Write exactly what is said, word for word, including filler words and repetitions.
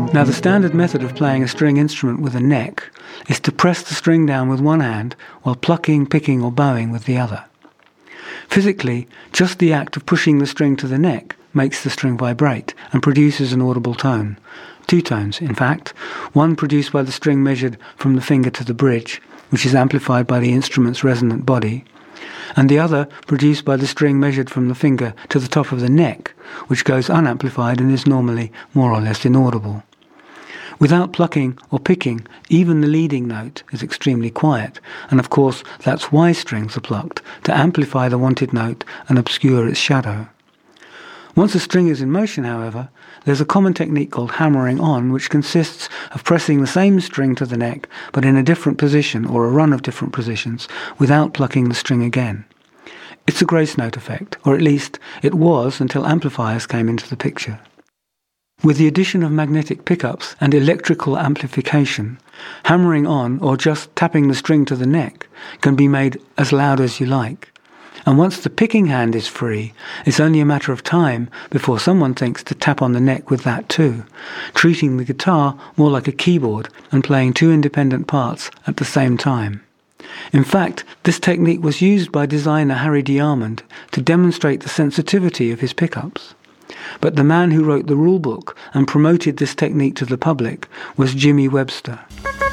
Now, the standard method of playing a string instrument with a neck is to press the string down with one hand while plucking, picking or bowing with the other. Physically, just the act of pushing the string to the neck makes the string vibrate and produces an audible tone. Two tones, in fact, one produced by the string measured from the finger to the bridge, which is amplified by the instrument's resonant body, and the other produced by the string measured from the finger to the top of the neck, which goes unamplified and is normally more or less inaudible. Without plucking or picking, even the leading note is extremely quiet, and of course that's why strings are plucked, to amplify the wanted note and obscure its shadow. Once a string is in motion, however, there's a common technique called hammering on, which consists of pressing the same string to the neck, but in a different position or a run of different positions, without plucking the string again. It's a grace note effect, or at least it was until amplifiers came into the picture. With the addition of magnetic pickups and electrical amplification, hammering on, or just tapping the string to the neck, can be made as loud as you like. And once the picking hand is free, it's only a matter of time before someone thinks to tap on the neck with that too, treating the guitar more like a keyboard and playing two independent parts at the same time. In fact, this technique was used by designer Harry DeArmond to demonstrate the sensitivity of his pickups. But the man who wrote the rulebook and promoted this technique to the public was Jimmy Webster.